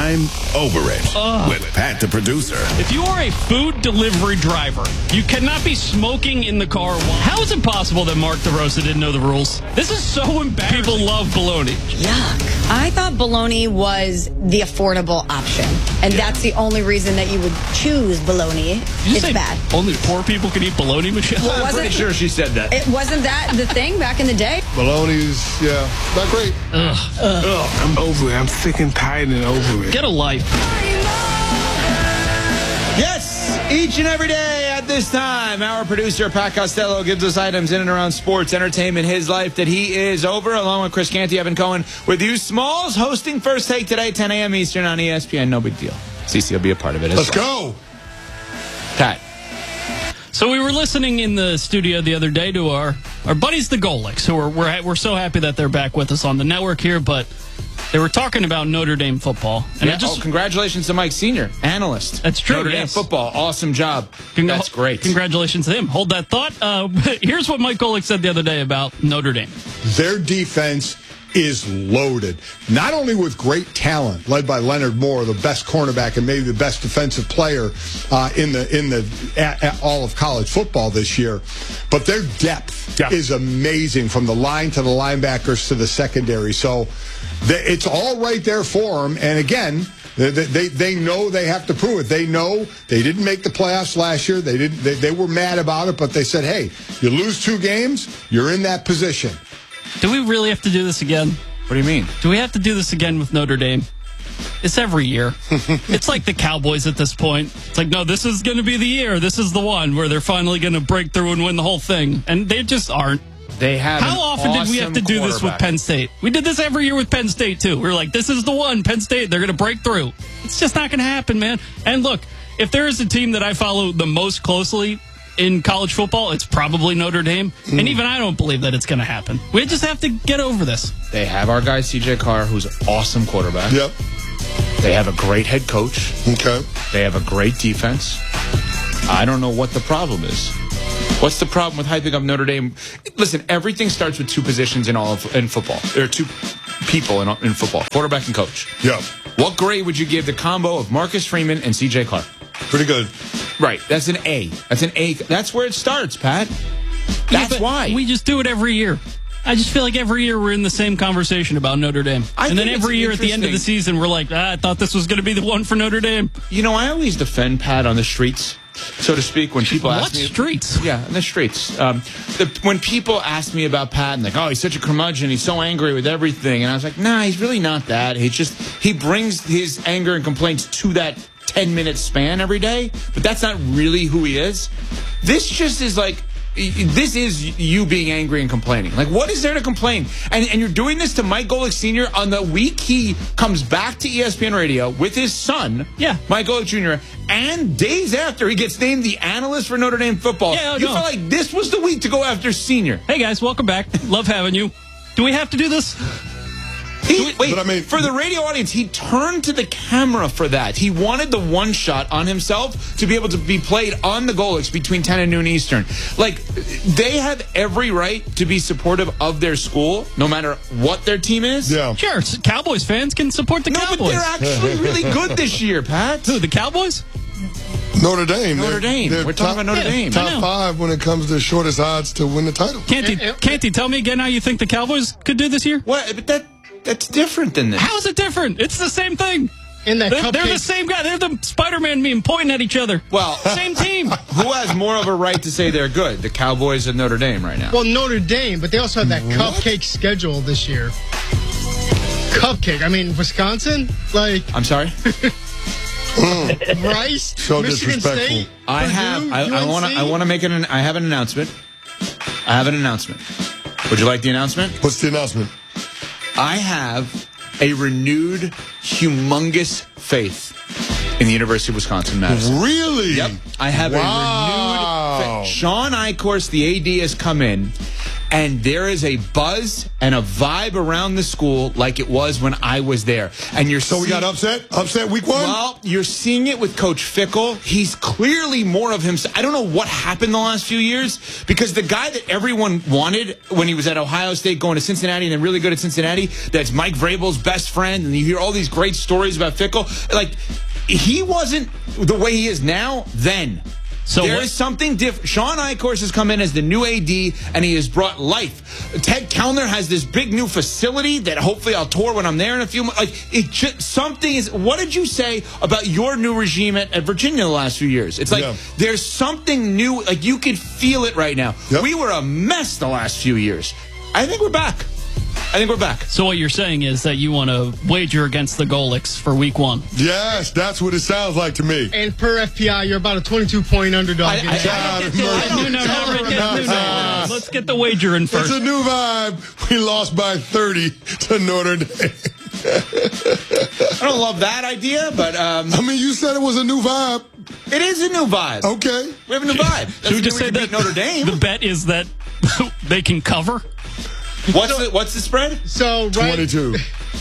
I'm over it with Pat the producer. If you are a food delivery driver, you cannot be smoking in the car. How is it possible that Mark DeRosa didn't know the rules? This is so embarrassing. People love bologna. Yuck. I thought bologna was the affordable option, and that's the only reason that you would choose bologna. It's bad. Only poor people can eat bologna, Michelle? Well, I'm pretty sure she said that. It wasn't that the thing back in the day? Bologna's, not great. I'm over it. I'm sick and tired and over it. Get a life. Yes, each and every day at this time, our producer, Pat Costello, gives us items in and around sports, entertainment, his life that he is over, along with Chris Canty, Evan Cohen, with you Smalls, hosting First Take today, 10 a.m. Eastern on ESPN. No big deal. CC will be a part of it as Let's well. go. Pat. So we were listening in the studio the other day to our buddies, the Golics, who we're so happy that they're back with us on the network here, but they were talking about Notre Dame football. And congratulations to Mike Senior, analyst. That's true, Notre Dame football, awesome job. That's great. Congratulations to him. Hold that thought. Here's what Mike Golick said the other day about Notre Dame. Their defense is loaded, not only with great talent, led by Leonard Moore, the best cornerback and maybe the best defensive player in all of college football this year, but their depth is amazing from the line to the linebackers to the secondary. So it's all right there for them. And again, they know they have to prove it. They know they didn't make the playoffs last year. They were mad about it, but they said, hey, you lose 2 games, you're in that position. Do we really have to do this again? What do you mean? Do we have to do this again with Notre Dame? It's every year. It's like the Cowboys at this point. It's like, no, this is going to be the year. This is the one where they're finally going to break through and win the whole thing. And they just aren't. They have. How often did we have to do this with Penn State? We did this every year with Penn State, too. We were like, this is the one. Penn State, they're going to break through. It's just not going to happen, man. And look, if there is a team that I follow the most closely in college football, it's probably Notre Dame. And even I don't believe that it's going to happen. We just have to get over this. They have our guy, CJ Carr, who's an awesome quarterback. Yep. They have a great head coach. Okay. They have a great defense. I don't know what the problem is. What's the problem with hyping up Notre Dame? Listen, everything starts with 2 positions in football. There are 2 people in football, quarterback and coach. Yep. What grade would you give the combo of Marcus Freeman and CJ Carr? Pretty good. Right. That's an A. That's an A. That's where it starts, Pat. That's why. We just do it every year. I just feel like every year we're in the same conversation about Notre Dame. And then every year at the end of the season, we're like, I thought this was going to be the one for Notre Dame. You know, I always defend Pat on the streets, so to speak, when people ask me. What streets? Yeah, in the streets. When people ask me about Pat and like, oh, he's such a curmudgeon, he's so angry with everything. And I was like, nah, he's really not that. He brings his anger and complaints to that 10-minute span every day, but that's not really who he is. This just is like, this is you being angry and complaining. Like, what is there to complain? And you're doing this to Mike Golick Sr. on the week he comes back to ESPN Radio with his son, Mike Golick Jr., and days after he gets named the analyst for Notre Dame football. You felt like this was the week to go after Senior. Hey, guys, welcome back. Love having you. Do we have to do this? For the radio audience, he turned to the camera for that. He wanted the one shot on himself to be able to be played on the Golics between 10 and noon Eastern. Like, they have every right to be supportive of their school, no matter what their team is. Yeah. Sure, Cowboys fans can support the Cowboys. No, but they're actually really good this year, Pat. Who, the Cowboys? Notre Dame. Notre Dame. We're talking about Notre Dame. Top 5 when it comes to shortest odds to win the title. Canty, tell me again how you think the Cowboys could do this year? What? But that's different than this. How is it different? It's the same thing. In that they're the same guy. They're the Spider-Man meme pointing at each other. Well, same team. Who has more of a right to say they're good? The Cowboys and Notre Dame right now. Well, Notre Dame, but they also have that cupcake schedule this year. Cupcake. I mean, Wisconsin? Like, I'm sorry? Rice? So Michigan disrespectful. State? I want to make I have an announcement. I have an announcement. Would you like the announcement? What's the announcement? I have a renewed, humongous faith in the University of Wisconsin-Madison. Really? Yep. I have a renewed faith. Sean Eichhorst, the AD, has come in, and there is a buzz and a vibe around the school like it was when I was there. And So we got upset week 1? Well, you're seeing it with Coach Fickell. He's clearly more of himself. I don't know what happened the last few years, because the guy that everyone wanted when he was at Ohio State, going to Cincinnati, and then really good at Cincinnati, that's Mike Vrabel's best friend, and you hear all these great stories about Fickell. Like, he wasn't the way he is now then. So there is something different. Sean Eichhorst has come in as the new AD, and he has brought life. Ted Kellner has this big new facility that hopefully I'll tour when I'm there in a few months. Like, something is. What did you say about your new regime at Virginia the last few years? It's like there's something new. Like, you could feel it right now. Yep. We were a mess the last few years. I think we're back. So what you're saying is that you want to wager against the Golics for week 1. Yes, that's what it sounds like to me. And per FPI, you're about a 22-point underdog. No. Let's get the wager in first. It's a new vibe. We lost by 30 to Notre Dame. I don't love that idea, but you said it was a new vibe. It is a new vibe. Okay, we have a new vibe. Should we just say that Notre Dame? The bet is that they can cover? What's the spread? So 22.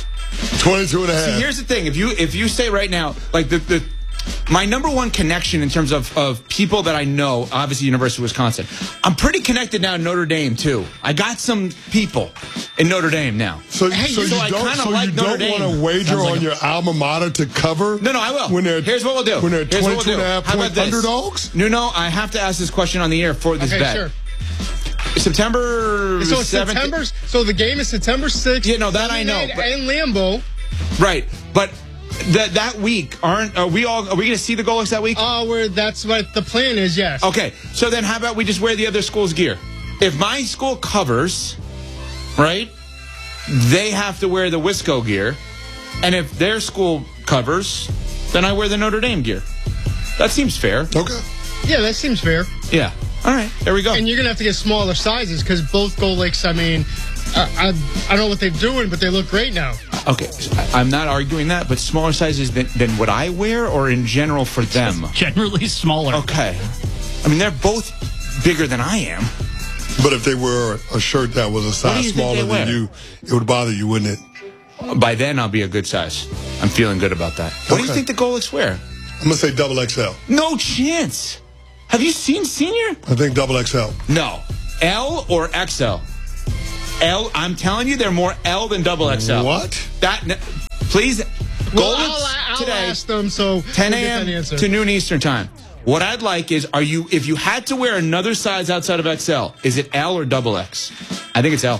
22 and a half. See, here's the thing. If you say right now, like my number one connection in terms of people that I know, obviously University of Wisconsin, I'm pretty connected now to Notre Dame too. I got some people in Notre Dame now. So you don't want to wager on your alma mater to cover? No, I will. Here's what we'll do. When they're 22 and a half point underdogs? No, I have to ask this question on the air for this bet. Sure. September 7th. So the game is September 6th. Yeah, no, that I know. In Lambeau. Right, but that week, are we going to see the Golics that week? That's what the plan is, yes. Okay, so then how about we just wear the other school's gear? If my school covers, right, they have to wear the Wisco gear, and if their school covers, then I wear the Notre Dame gear. That seems fair. Okay. Yeah, that seems fair. Yeah. All right, there we go. And you're going to have to get smaller sizes because both Golics, I don't know what they're doing, but they look great now. Okay, I'm not arguing that, but smaller sizes than what I wear or in general for them? Generally smaller. Okay. They're both bigger than I am. But if they wear a shirt that was a size smaller than you, it would bother you, wouldn't it? By then, I'll be a good size. I'm feeling good about that. What do you think the Golics wear? I'm going to say double XL. No chance. Have you seen Senior? I think double XL. No. L or XL? L, I'm telling you, they're more L than double XL. What? Please, well, I'll today, ask them, so 10 a.m. to noon Eastern time. What I'd like is, if you had to wear another size outside of XL, is it L or double X? I think it's L.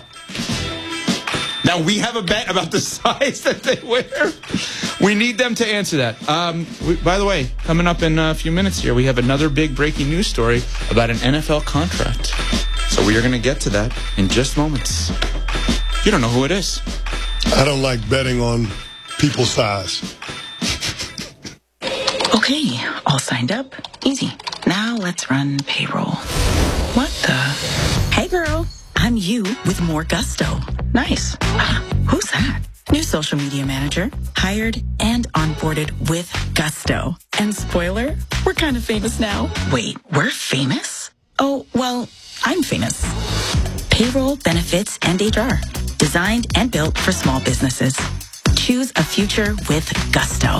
Now, we have a bet about the size that they wear. We need them to answer that. By the way, coming up in a few minutes here, we have another big breaking news story about an NFL contract. So we are going to get to that in just moments. You don't know who it is. I don't like betting on people's size. Okay, all signed up. Easy. Now let's run payroll. What the? Hey, girl. I'm you with more gusto. Nice. Who's that? New social media manager. Hired and onboarded with gusto. And spoiler, we're kind of famous now. Wait, we're famous? Oh, well, I'm famous. Payroll, benefits, and HR. Designed and built for small businesses. Choose a future with gusto.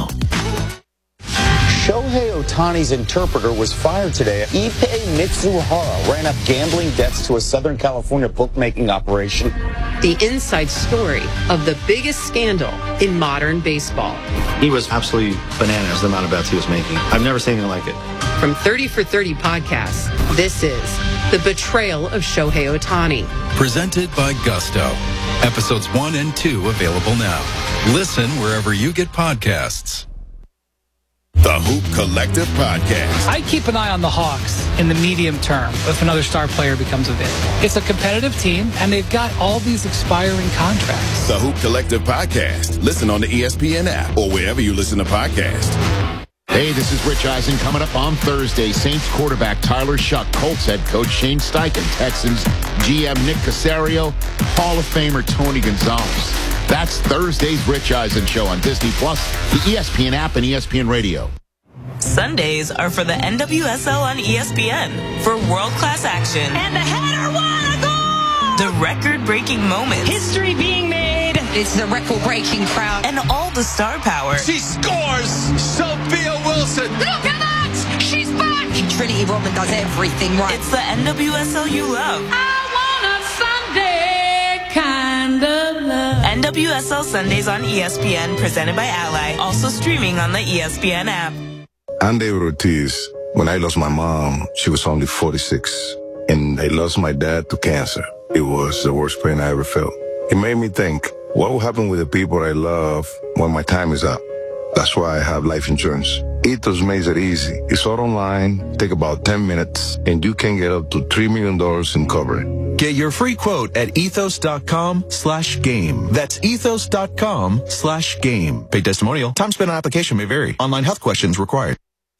Shohei Ohtani's interpreter was fired today. Ippei Mitsuhara ran up gambling debts to a Southern California bookmaking operation. The inside story of the biggest scandal in modern baseball. He was absolutely bananas, the amount of bets he was making. I've never seen anything like it. From 30 for 30 podcasts, this is The Betrayal of Shohei Ohtani. Presented by Gusto. Episodes 1 and 2 available now. Listen wherever you get podcasts. The Hoop Collective Podcast. I keep an eye on the Hawks in the medium term if another star player becomes available. It's a competitive team, and they've got all these expiring contracts. The Hoop Collective Podcast. Listen on the ESPN app or wherever you listen to podcasts. Hey, this is Rich Eisen. Coming up on Thursday, Saints quarterback Tyler Shuck, Colts head coach Shane Steichen, Texans GM Nick Caserio, Hall of Famer Tony Gonzalez. That's Thursday's Rich Eisen Show on Disney+, the ESPN app, and ESPN Radio. Sundays are for the NWSL on ESPN for world-class action. And the header, what a goal! record-breaking moments. History being made. It's the record-breaking crowd. And all the star power. She scores! Sophia Wilson! Look at that! She's back! Trinity Rodman does everything right. It's the NWSL you love. Kind of love. NWSL Sundays on ESPN, presented by Ally. Also streaming on the ESPN app. I'm David Ortiz. When I lost my mom, she was only 46. And I lost my dad to cancer. It was the worst pain I ever felt. It made me think, what will happen with the people I love when my time is up? That's why I have life insurance. Ethos makes it easy. It's all online, take about 10 minutes, and you can get up to $3 million in coverage. Get your free quote at ethos.com/game. That's ethos.com/game. Paid testimonial. Time spent on application may vary. Online health questions required.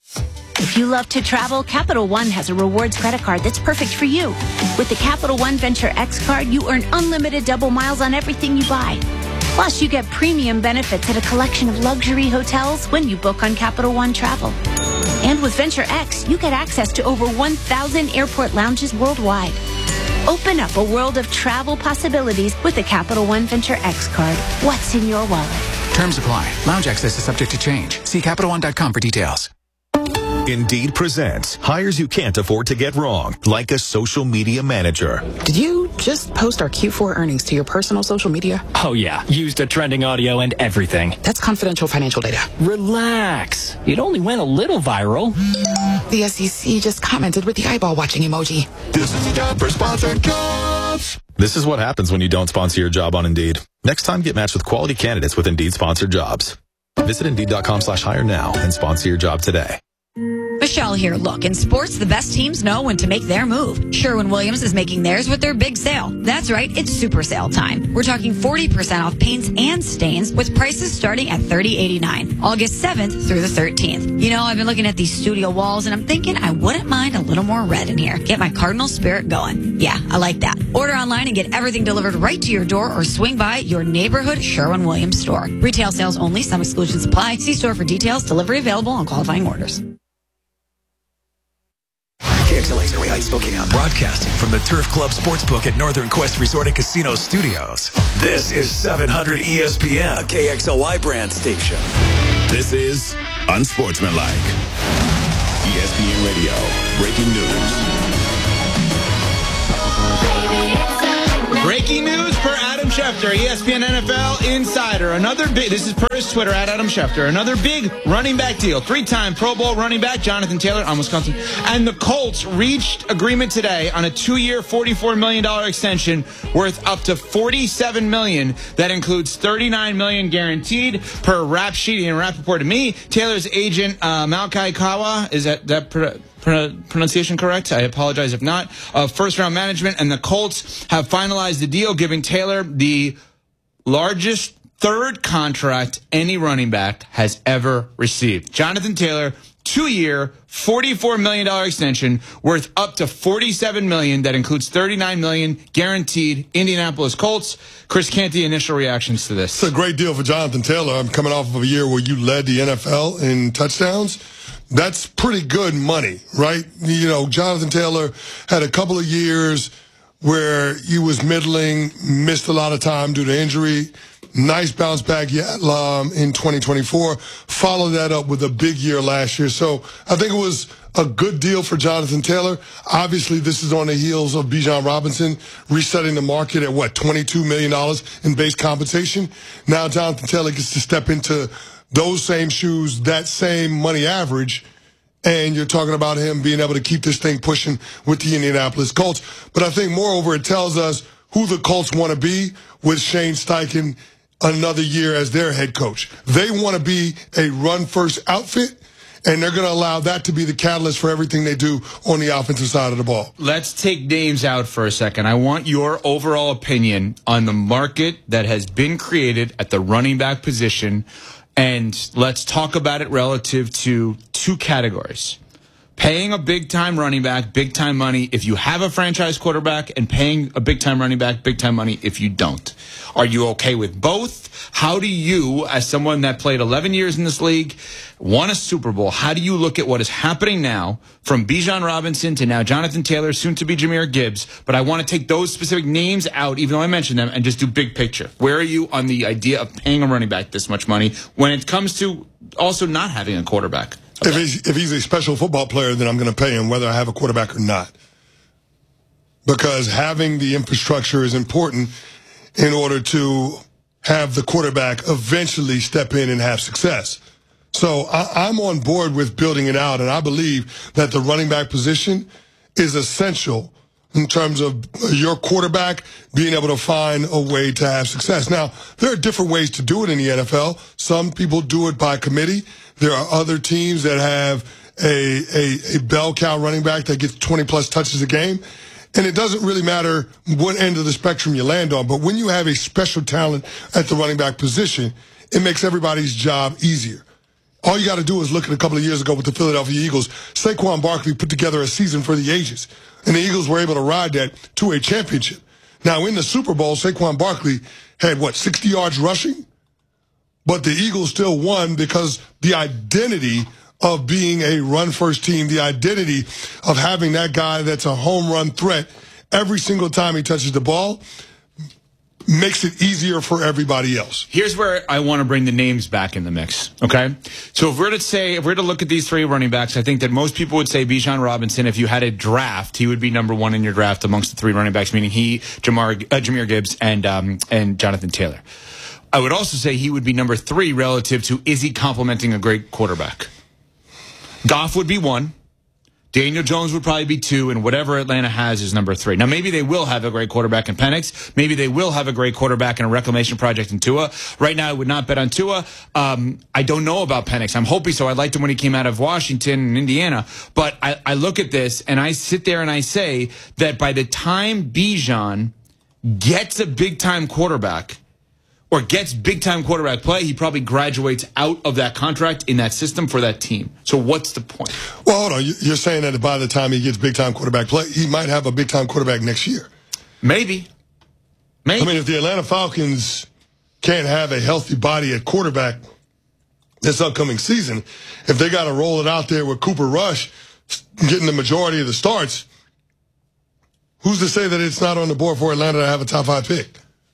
If you love to travel, Capital One has a rewards credit card that's perfect for you. With the Capital One Venture X card, you earn unlimited double miles on everything you buy. Plus, you get premium benefits at a collection of luxury hotels when you book on Capital One Travel. And with Venture X, you get access to over 1,000 airport lounges worldwide. Open up a world of travel possibilities with the Capital One Venture X card. What's in your wallet? Terms apply. Lounge access is subject to change. See CapitalOne.com for details. Indeed presents hires you can't afford to get wrong, like a social media manager. Did you just post our Q4 earnings to your personal social media? Oh, yeah. Used a trending audio and everything. That's confidential financial data. Relax. It only went a little viral. The SEC just commented with the eyeball watching emoji. This is the job for sponsored jobs. This is what happens when you don't sponsor your job on Indeed. Next time, get matched with quality candidates with Indeed sponsored jobs. Visit Indeed.com/hire now and sponsor your job today. Michelle here. Look, in sports, the best teams know when to make their move. Sherwin-Williams is making theirs with their big sale. That's right, it's super sale time. We're talking 40% off paints and stains with prices starting at $30.89. August 7th through the 13th. You know, I've been looking at these studio walls and I'm thinking I wouldn't mind a little more red in here. Get my Cardinal spirit going. Yeah, I like that. Order online and get everything delivered right to your door or swing by your neighborhood Sherwin-Williams store. Retail sales only. Some exclusions apply. See store for details. Delivery available on qualifying orders. KXLA's Erie Heights, Spokane. Broadcasting from the Turf Club Sportsbook at Northern Quest Resort and Casino Studios. This is 700 ESPN, a KXLY brand station. This is Unsportsmanlike. ESPN Radio. Breaking news. Breaking news per Adam Schefter, ESPN NFL Insider. Another big, this is per his Twitter, at Adam Schefter. Another big running back deal. 3-time Pro Bowl running back Jonathan Taylor on Wisconsin. And the Colts reached agreement today on a 2-year, $44 million extension worth up to $47 million. That includes $39 million guaranteed per Rap Sheet and Rappaport to me. Taylor's agent, Malachi Kawa, is that pronunciation correct? I apologize if not. First-round management and the Colts have finalized the deal, giving Taylor the largest third contract any running back has ever received. Jonathan Taylor, 2-year, $44 million extension worth up to $47 million. That includes $39 million guaranteed. Indianapolis Colts. Chris Canty, initial reactions to this. It's a great deal for Jonathan Taylor. I'm coming off of a year where you led the NFL in touchdowns. That's pretty good money, right? You know, Jonathan Taylor had a couple of years where he was middling, missed a lot of time due to injury. Nice bounce back in 2024. Followed that up with a big year last year. So I think it was a good deal for Jonathan Taylor. Obviously, this is on the heels of Bijan Robinson resetting the market at, $22 million in base compensation. Now Jonathan Taylor gets to step into those same shoes, that same money average, and you're talking about him being able to keep this thing pushing with the Indianapolis Colts. But I think, moreover, it tells us who the Colts want to be with Shane Steichen another year as their head coach. They want to be a run-first outfit, and they're going to allow that to be the catalyst for everything they do on the offensive side of the ball. Let's take names out for a second. I want your overall opinion on the market that has been created at the running back position. And let's talk about it relative to two categories. Paying a big-time running back, big-time money if you have a franchise quarterback, and paying a big-time running back, big-time money if you don't. Are you okay with both? How do you, as someone that played 11 years in this league, won a Super Bowl, how do you look at what is happening now from Bijan Robinson to now Jonathan Taylor, soon to be Jahmyr Gibbs? But I want to take those specific names out, even though I mentioned them, and just do big picture. Where are you on the idea of paying a running back this much money when it comes to also not having a quarterback? Okay. If he's a special football player, then I'm going to pay him whether I have a quarterback or not. Because having the infrastructure is important in order to have the quarterback eventually step in and have success. So I'm on board with building it out, and I believe that the running back position is essential in terms of your quarterback being able to find a way to have success. Now, there are different ways to do it in the NFL. Some people do it by committee. There are other teams that have a bell cow running back that gets 20-plus touches a game. And it doesn't really matter what end of the spectrum you land on. But when you have a special talent at the running back position, it makes everybody's job easier. All you got to do is look at a couple of years ago with the Philadelphia Eagles. Saquon Barkley put together a season for the ages, and the Eagles were able to ride that to a championship. Now, in the Super Bowl, Saquon Barkley had, 60 yards rushing? But the Eagles still won because the identity of being a run-first team, the identity of having that guy that's a home run threat every single time he touches the ball makes it easier for everybody else. Here's where I want to bring the names back in the mix, okay? So if we're to look at these three running backs, I think that most people would say Bijan Robinson, if you had a draft, he would be number one in your draft amongst the three running backs, meaning he, Jahmyr Gibbs, and Jonathan Taylor. I would also say he would be number 3 relative to, is he complementing a great quarterback? Goff would be 1. Daniel Jones would probably be 2, and whatever Atlanta has is number 3. Now, maybe they will have a great quarterback in Penix. Maybe they will have a great quarterback in a reclamation project in Tua. Right now, I would not bet on Tua. I don't know about Penix. I'm hoping so. I liked him when he came out of Washington and Indiana. But I look at this, and I sit there and I say that by the time Bijan gets a big-time quarterback, or gets big-time quarterback play, he probably graduates out of that contract in that system for that team. So what's the point? Well, hold on. You're saying that by the time he gets big-time quarterback play, he might have a big-time quarterback next year. Maybe. I mean, if the Atlanta Falcons can't have a healthy body at quarterback this upcoming season, if they got to roll it out there with Cooper Rush getting the majority of the starts, who's to say that it's not on the board for Atlanta to have a top 5 pick?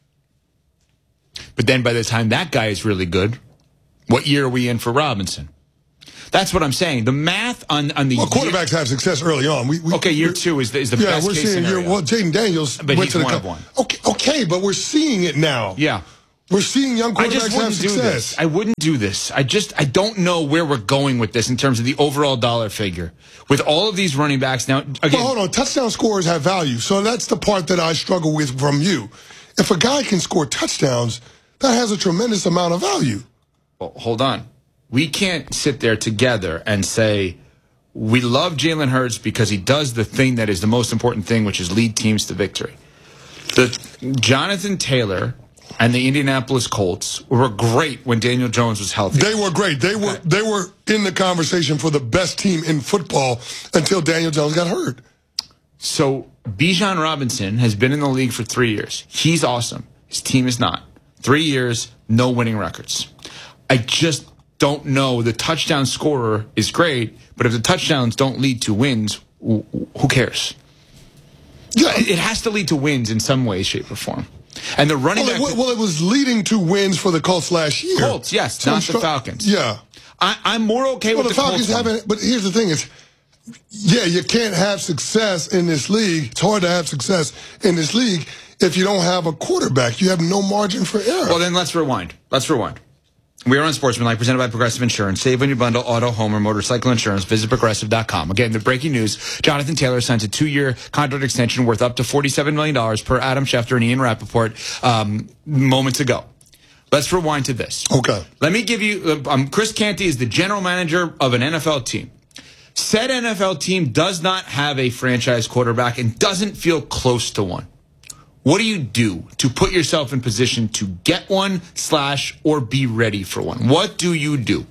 But then by the time that guy is really good, what year are we in for Robinson? That's what I'm saying. The math on the quarterbacks have success early on. Year 2 is the best case scenario. Jaden Daniels but went he's to the one of one. Okay, but we're seeing it now. Yeah. We're seeing young quarterbacks have success. I wouldn't do this. I don't know where we're going with this in terms of the overall dollar figure. With all of these running backs now, again. Well, hold on. Touchdown scorers have value. So that's the part that I struggle with from you. If a guy can score touchdowns, that has a tremendous amount of value. Well, hold on. We can't sit there together and say we love Jalen Hurts because he does the thing that is the most important thing, which is lead teams to victory. Jonathan Taylor and the Indianapolis Colts were great when Daniel Jones was healthy. They were great. They were in the conversation for the best team in football until Daniel Jones got hurt. So Bijan Robinson has been in the league for 3 years. He's awesome. His team is not. 3 years, no winning records. I just don't know. The touchdown scorer is great, but if the touchdowns don't lead to wins, who cares? Yeah. It has to lead to wins in some way, shape, or form. And the running back... Well, it was leading to wins for the Colts last year. Colts, yes, not the Falcons. Yeah. I'm more okay with the Falcons Colts. Haven't, but here's the thing is, yeah, you can't have success in this league. It's hard to have success in this league if you don't have a quarterback. You have no margin for error. Well, then let's rewind. We are on Sportsmanlike, presented by Progressive Insurance. Save when you bundle auto, home, or motorcycle insurance. Visit Progressive.com. Again, the breaking news, Jonathan Taylor signs a 2-year contract extension worth up to $47 million per Adam Schefter and Ian Rappaport moments ago. Let's rewind to this. Okay. Let me give you, Chris Canty is the general manager of an NFL team. Said NFL team does not have a franchise quarterback and doesn't feel close to one. What do you do to put yourself in position to get one / or be ready for one? What do you do?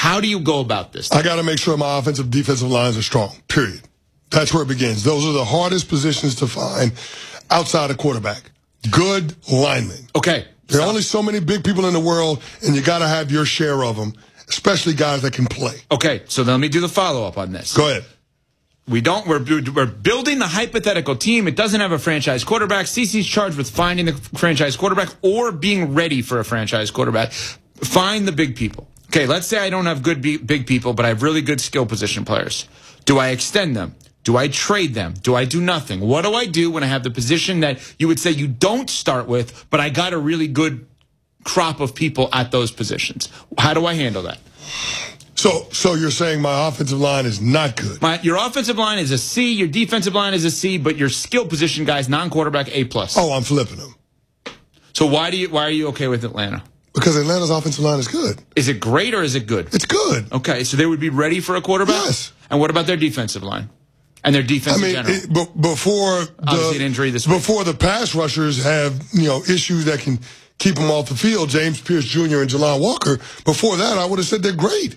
How do you go about this? I got to make sure my offensive defensive lines are strong, period. That's where it begins. Those are the hardest positions to find outside of quarterback. Good linemen. Okay. There are only so many big people in the world, and you got to have your share of them, especially guys that can play. Okay, so then let me do the follow-up on this. Go ahead. We're building the hypothetical team. It doesn't have a franchise quarterback. CeCe's charged with finding the franchise quarterback or being ready for a franchise quarterback. Find the big people. Okay, let's say I don't have good big people, but I have really good skill position players. Do I extend them? Do I trade them? Do I do nothing? What do I do when I have the position that you would say you don't start with, but I got a really good crop of people at those positions? How do I handle that? So you're saying my offensive line is not good? Your offensive line is a C, your defensive line is a C, but your skill position guys, non-quarterback, A+. Oh, I'm flipping them. So why are you okay with Atlanta? Because Atlanta's offensive line is good. Is it great or is it good? It's good. Okay, so they would be ready for a quarterback? Yes. And what about their defensive line? And their defense in general? Before obviously an injury this week. Before the pass rushers have, issues that can keep them off the field, James Pierce Jr. and Jalon Walker, before that, I would have said they're great.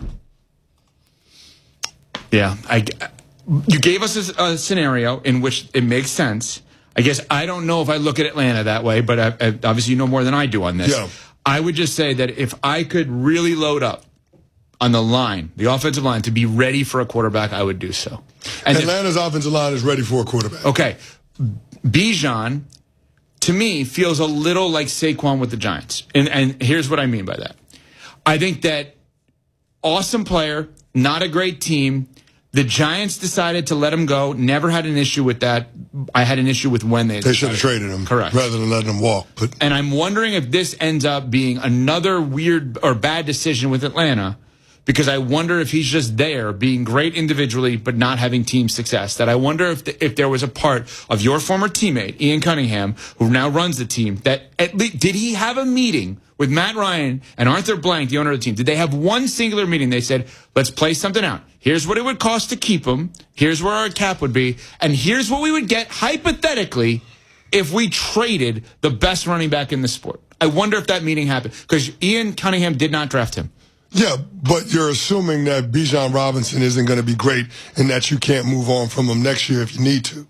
Yeah. You gave us a scenario in which it makes sense. I guess I don't know if I look at Atlanta that way, but obviously you know more than I do on this. Yeah. I would just say that if I could really load up on the line, the offensive line, to be ready for a quarterback, I would do so. And Atlanta's offensive line is ready for a quarterback. Okay. Bijan, to me, feels a little like Saquon with the Giants. And here's what I mean by that. I think that awesome player, not a great team. The Giants decided to let him go. Never had an issue with that. I had an issue with when they should have traded him. Correct. Rather than letting him walk. And I'm wondering if this ends up being another weird or bad decision with Atlanta, because I wonder if he's just there being great individually but not having team success. That I wonder if there was a part of your former teammate, Ian Cunningham, who now runs the team, that at least did he have a meeting with Matt Ryan and Arthur Blank, the owner of the team? Did they have one singular meeting? They said, let's play something out. Here's what it would cost to keep him. Here's where our cap would be. And here's what we would get, hypothetically, if we traded the best running back in the sport. I wonder if that meeting happened, because Ian Cunningham did not draft him. Yeah, but you're assuming that Bijan Robinson isn't going to be great and that you can't move on from him next year if you need to.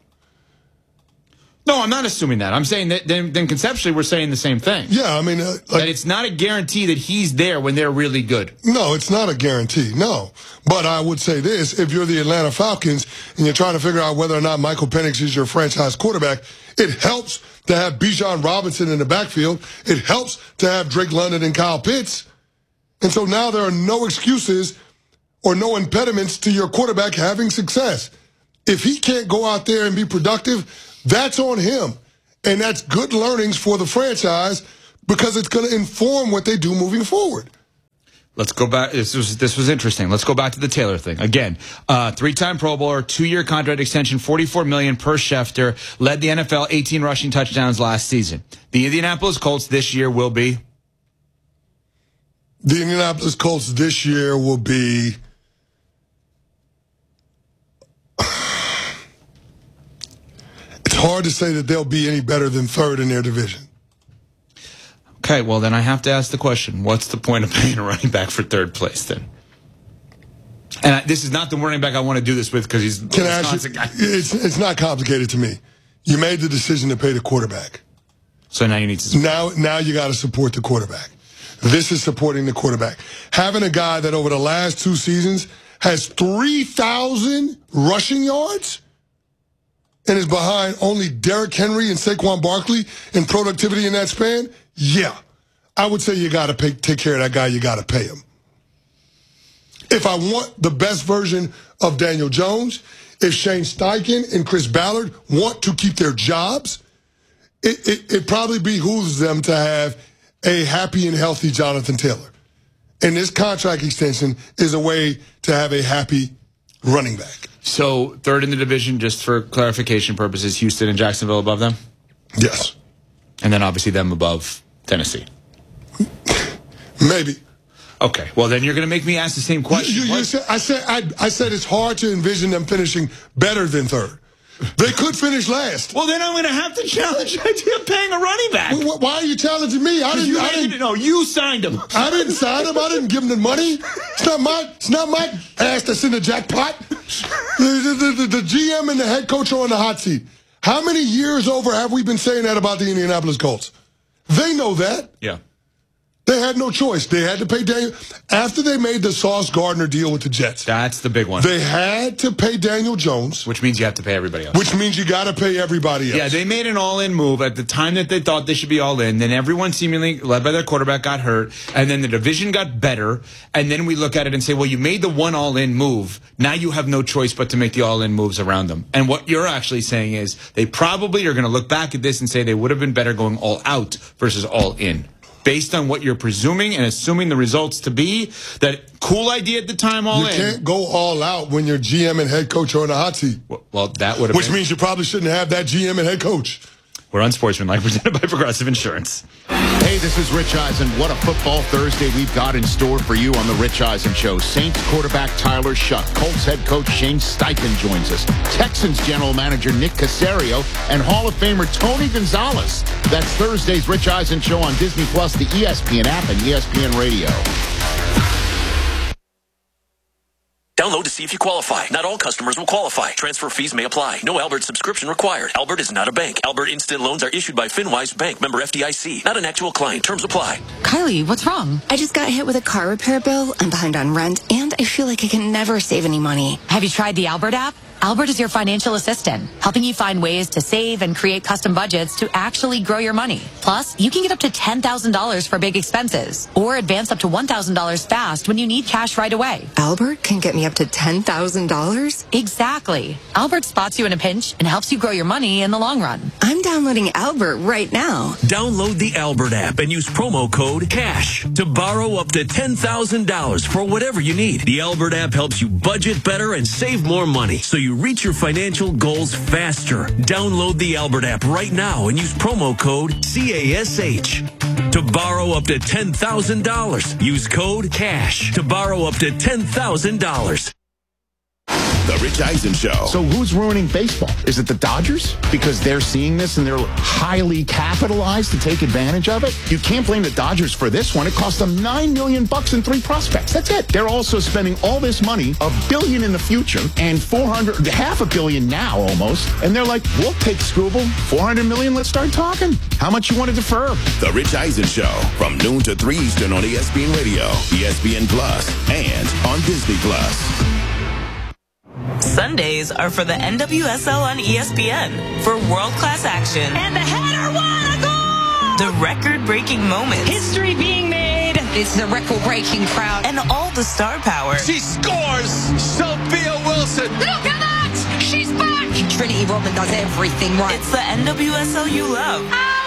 No, I'm not assuming that. I'm saying that then conceptually we're saying the same thing. Yeah, I mean... that it's not a guarantee that he's there when they're really good. No, it's not a guarantee, no. But I would say this, if you're the Atlanta Falcons and you're trying to figure out whether or not Michael Penix is your franchise quarterback, it helps to have Bijan Robinson in the backfield. It helps to have Drake London and Kyle Pitts. And so now there are no excuses or no impediments to your quarterback having success. If he can't go out there and be productive, that's on him. And that's good learnings for the franchise because it's going to inform what they do moving forward. Let's go back. This was interesting. Let's go back to the Taylor thing. Again, three-time Pro Bowler, 2-year contract extension, $44 million per Schefter, led the NFL 18 rushing touchdowns last season. The Indianapolis Colts this year will be? The Indianapolis Colts this year will be... It's hard to say that they'll be any better than third in their division. Okay, well, then I have to ask the question, what's the point of paying a running back for third place then? And this is not the running back I want to do this with because he's the Wisconsin guy. It's not complicated to me. You made the decision to pay the quarterback. So now you need to support. Now you got to support the quarterback. This is supporting the quarterback. Having a guy that over the last 2 seasons has 3,000 rushing yards and is behind only Derrick Henry and Saquon Barkley in productivity in that span, yeah. I would say you got to take care of that guy. You got to pay him. If I want the best version of Daniel Jones, if Shane Steichen and Chris Ballard want to keep their jobs, it probably behooves them to have a happy and healthy Jonathan Taylor. And this contract extension is a way to have a happy running back. So third in the division, just for clarification purposes, Houston and Jacksonville above them? Yes. And then obviously them above Tennessee? Maybe. Okay. Well, then you're going to make me ask the same question. I said it's hard to envision them finishing better than third. They could finish last. Well, then I'm going to have to challenge the idea of paying a running back. Why are you challenging me? No, you signed him. I didn't sign him. I didn't give him the money. It's not my ass that's in the jackpot. The GM and the head coach are on the hot seat. How many years over have we been saying that about the Indianapolis Colts? They know that. Yeah. They had no choice. They had to pay Daniel. After they made the Sauce Gardner deal with the Jets. That's the big one. They had to pay Daniel Jones. Which means you have to pay everybody else. Which means you got to pay everybody else. Yeah, they made an all-in move at the time that they thought they should be all-in. Then everyone seemingly, led by their quarterback, got hurt. And then the division got better. And then we look at it and say, well, you made the one all-in move. Now you have no choice but to make the all-in moves around them. And what you're actually saying is they probably are going to look back at this and say they would have been better going all out versus all in. Based on what you're presuming and assuming the results to be, that cool idea at the time, all in. You can't go all out when your GM and head coach are on the hot seat. Well, that would have Which means you probably shouldn't have that GM and head coach. We're Unsportsmanlike, presented by Progressive Insurance. Hey, this is Rich Eisen. What a football Thursday we've got in store for you on the Rich Eisen Show. Saints quarterback Tyler Shuck, Colts head coach Shane Steichen joins us, Texans general manager Nick Caserio, and Hall of Famer Tony Gonzalez. That's Thursday's Rich Eisen Show on Disney Plus, the ESPN app, and ESPN Radio. Download to see if you qualify. Not all customers will qualify. Transfer fees may apply. No Albert subscription required. Albert is not a bank. Albert Instant Loans are issued by FinWise Bank, member FDIC. Not an actual client. Terms apply. Kylie, what's wrong? I just got hit with a car repair bill. I'm behind on rent, and I feel like I can never save any money. Have you tried the Albert app? Albert is your financial assistant, helping you find ways to save and create custom budgets to actually grow your money. Plus, you can get up to $10,000 for big expenses or advance up to $1,000 fast when you need cash right away. Albert can get me up to $10,000? Exactly. Albert spots you in a pinch and helps you grow your money in the long run. I'm downloading Albert right now. Download the Albert app and use promo code CASH to borrow up to $10,000 for whatever you need. The Albert app helps you budget better and save more money, so you reach your financial goals faster. Download the Albert app right now and use promo code CASH to borrow up to $10,000. Use code CASH to borrow up to $10,000. The Rich Eisen Show. So who's ruining baseball? Is it the Dodgers? Because they're seeing this and they're highly capitalized to take advantage of it? You can't blame the Dodgers for this one. It cost them $9 million in 3 prospects. That's it. They're also spending all this money, $1 billion in the future, and $500 million now almost. And they're like, we'll take Scooble. $400 million, let's start talking. How much you want to defer? The Rich Eisen Show, from noon to 3 Eastern on ESPN Radio, ESPN Plus, and on Disney Plus. Sundays are for the NWSL on ESPN for world-class action. And the header won a goal! The record-breaking moments. History being made. It's the record-breaking crowd. And all the star power. She scores! Sophia Wilson! Look at that! She's back! Trinity Rodman does everything right. It's the NWSL you love.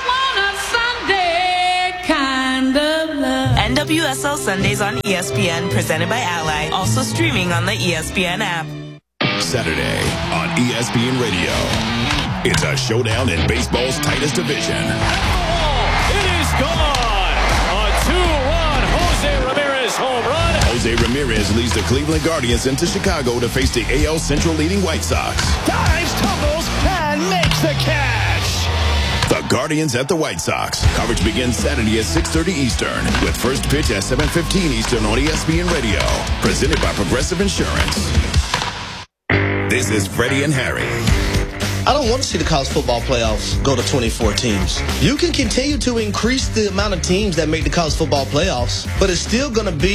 I want a Sunday kind of love. NWSL Sundays on ESPN, presented by Ally. Also streaming on the ESPN app. Saturday on ESPN Radio. It's a showdown in baseball's tightest division. It is gone! A 2-run Jose Ramirez home run. Jose Ramirez leads the Cleveland Guardians into Chicago to face the AL Central leading White Sox. Dives, tumbles, and makes the catch. The Guardians at the White Sox. Coverage begins Saturday at 6:30 Eastern with first pitch at 7:15 Eastern on ESPN Radio. Presented by Progressive Insurance. This is Freddie and Harry. I don't want to see the college football playoffs go to 24 teams. You can continue to increase the amount of teams that make the college football playoffs, but it's still going to be